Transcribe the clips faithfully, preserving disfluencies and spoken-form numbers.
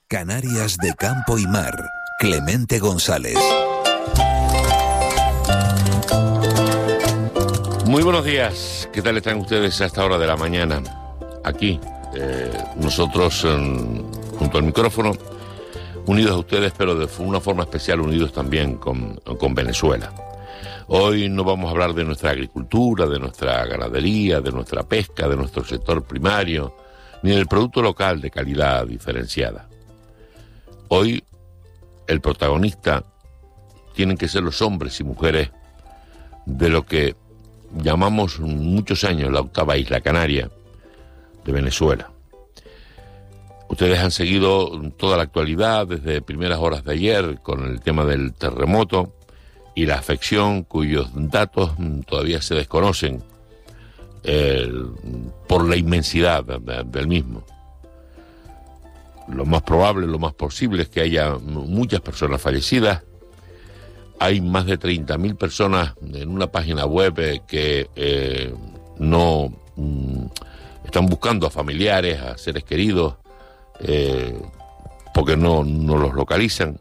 Canarias de campo y mar. Clemente González. Muy buenos días. ¿Qué tal están ustedes a esta hora de la mañana? Aquí, eh, nosotros, eh, junto al micrófono, unidos a ustedes, pero de una forma especial unidos también con, con Venezuela. Hoy no vamos a hablar de nuestra agricultura, de nuestra ganadería, de nuestra pesca, de nuestro sector primario, ni del producto local de calidad diferenciada. Hoy el protagonista tienen que ser los hombres y mujeres de lo que llamamos muchos años la octava isla canaria de Venezuela. Ustedes han seguido toda la actualidad desde primeras horas de ayer con el tema del terremoto y la afección cuyos datos todavía se desconocen eh, por la inmensidad de, del mismo. Lo más probable, lo más posible es que haya muchas personas fallecidas. Hay más de treinta mil personas en una página web eh, que eh, no mm, están buscando a familiares, a seres queridos, eh, porque no, no los localizan.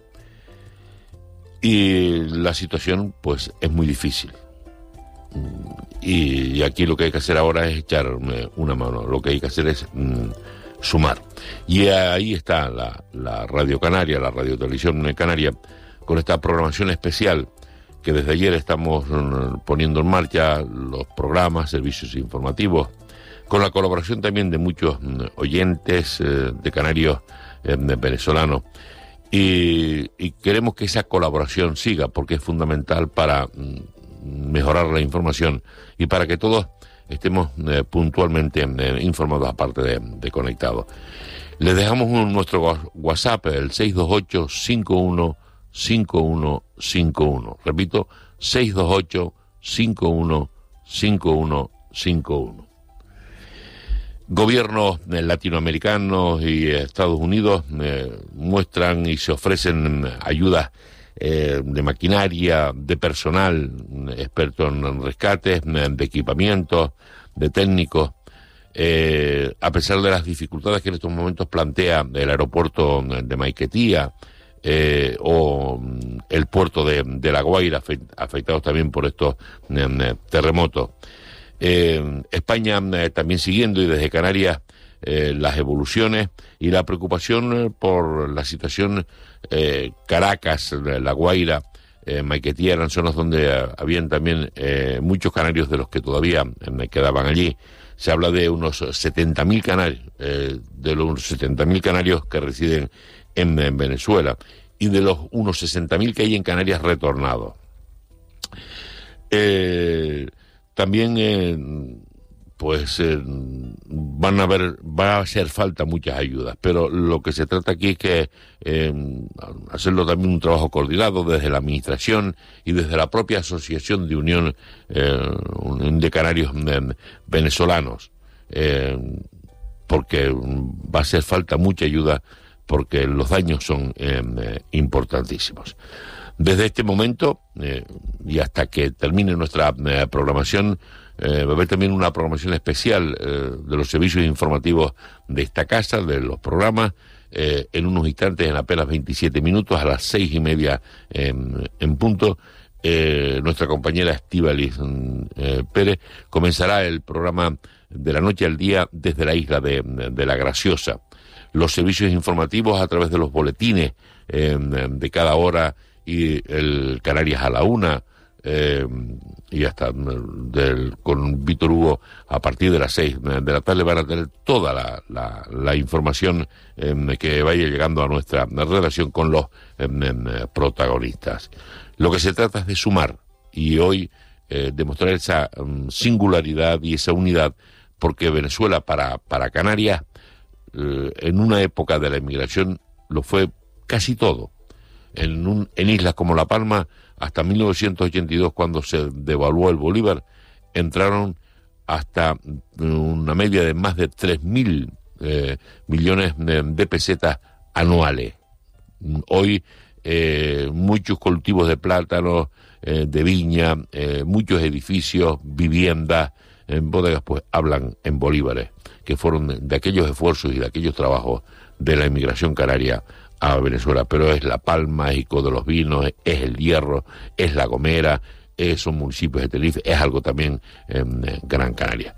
Y la situación, pues, es muy difícil. Y, y aquí lo que hay que hacer ahora es echar una mano. Lo que hay que hacer es mm, sumar. Y ahí está la, la Radio Canaria, la Radio Televisión Canaria, con esta programación especial que desde ayer estamos poniendo en marcha, los programas, servicios informativos, con la colaboración también de muchos oyentes eh, de canarios eh, venezolanos. Y, y queremos que esa colaboración siga, porque es fundamental para mm, mejorar la información y para que todos estemos eh, puntualmente eh, informados, aparte de, de conectados. Les dejamos un, nuestro WhatsApp, el seis dos ocho, cinco uno cinco uno cinco uno. Repito, seis dos ocho, cinco uno cinco uno cinco uno. Gobiernos latinoamericanos y Estados Unidos eh, muestran y se ofrecen ayudas eh, de maquinaria, de personal, experto en rescates, de equipamientos, de técnicos, eh, a pesar de las dificultades que en estos momentos plantea el aeropuerto de Maiquetía, Eh, o el puerto de, de La Guaira, afectados también por estos eh, terremotos. Eh, España eh, también siguiendo, y desde Canarias eh, las evoluciones y la preocupación por la situación. eh, Caracas, La Guaira, eh, Maiquetía eran zonas donde eh, habían también eh, muchos canarios de los que todavía eh, quedaban allí. Se habla de unos setenta mil canarios, eh, de los setenta mil canarios que residen En, en Venezuela, y de los unos sesenta mil que hay en Canarias retornados. Eh, también, eh, pues, eh, van a haber, va a hacer falta muchas ayudas, pero lo que se trata aquí es que eh, hacerlo también un trabajo coordinado desde la administración y desde la propia Asociación de Unión eh, de Canarios eh, Venezolanos, eh, porque va a hacer falta mucha ayuda, porque los daños son eh, eh, importantísimos. Desde este momento eh, y hasta que termine nuestra eh, programación, eh, va a haber también una programación especial eh, de los servicios informativos de esta casa, de los programas, eh, en unos instantes, en apenas veintisiete minutos, a las seis y media eh, en punto. Eh, nuestra compañera Estíbaliz eh, Pérez comenzará el programa de la noche al día desde la isla de, de La Graciosa. Los servicios informativos a través de los boletines eh, de cada hora, y el Canarias a la una, eh, y hasta del, con Víctor Hugo a partir de las seis de la tarde van a tener toda la, la, la información eh, que vaya llegando a nuestra redacción con los eh, protagonistas. Lo que se trata es de sumar, y hoy eh, demostrar esa um, singularidad y esa unidad, porque Venezuela para, para Canarias, en una época de la inmigración, lo fue casi todo. En, un, en islas como La Palma, hasta mil novecientos ochenta y dos, cuando se devaluó el bolívar, entraron hasta una media de más de tres mil eh, millones de, de pesetas anuales. Hoy eh, muchos cultivos de plátanos, eh, de viña, eh, muchos edificios, viviendas, en bodegas, pues hablan en bolívares, que fueron de aquellos esfuerzos y de aquellos trabajos de la inmigración canaria a Venezuela, pero es La Palma, es Ico de los Vinos, es El Hierro, es La Gomera, es, son municipios de Tenerife, es algo también en Gran Canaria.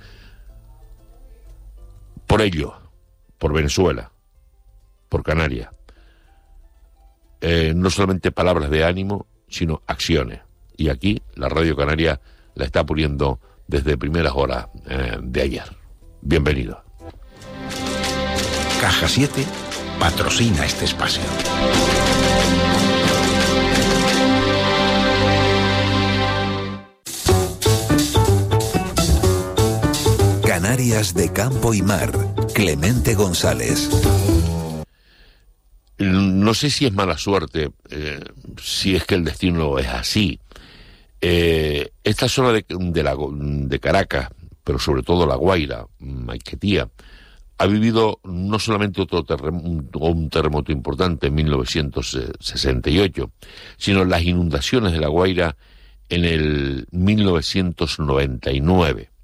Por ello, por Venezuela, por Canarias, eh, no solamente palabras de ánimo, sino acciones. Y aquí la Radio Canaria la está poniendo desde primeras horas eh, de ayer. Bienvenido. Caja siete patrocina este espacio. Canarias de campo y mar. Clemente González. No sé si es mala suerte, eh, si es que el destino es así. Eh, esta zona de, de, la, de Caracas, pero sobre todo La Guaira, Maiquetía, ha vivido no solamente otro terremoto, un terremoto importante en mil novecientos sesenta y ocho, sino las inundaciones de La Guaira en el mil novecientos noventa y nueve.